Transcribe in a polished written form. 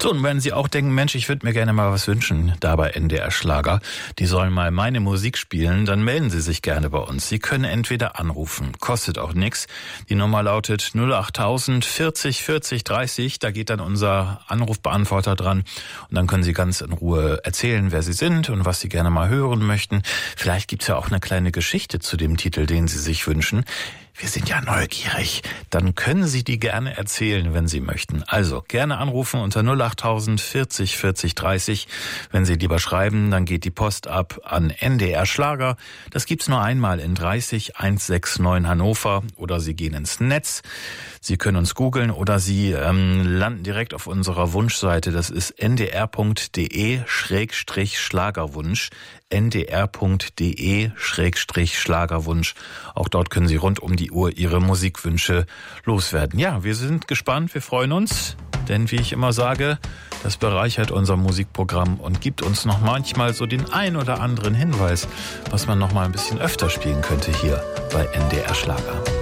So, und wenn Sie auch denken, Mensch, ich würde mir gerne mal was wünschen, da bei NDR Schlager, die sollen mal meine Musik spielen, dann melden Sie sich gerne bei uns. Sie können entweder anrufen, kostet auch nichts. Die Nummer lautet 08000 40 40 30, da geht dann unser Anrufbeantworter dran und dann können Sie ganz in Ruhe erzählen, wer Sie sind und was Sie gerne mal hören möchten. Vielleicht gibt's ja auch eine kleine Geschichte zu dem Titel, den Sie sich wünschen. Wir sind ja neugierig. Dann können Sie die gerne erzählen, wenn Sie möchten. Also gerne anrufen unter 08000 40 40 30. Wenn Sie lieber schreiben, dann geht die Post ab an NDR Schlager. Das gibt's nur einmal in 30 169 Hannover. Oder Sie gehen ins Netz. Sie können uns googeln oder Sie landen direkt auf unserer Wunschseite. Das ist ndr.de/Schlagerwunsch. ndr.de/Schlagerwunsch. Auch dort können Sie rund um die Uhr Ihre Musikwünsche loswerden. Ja, wir sind gespannt, wir freuen uns, denn wie ich immer sage, das bereichert unser Musikprogramm und gibt uns noch manchmal so den ein oder anderen Hinweis, was man noch mal ein bisschen öfter spielen könnte hier bei NDR Schlager.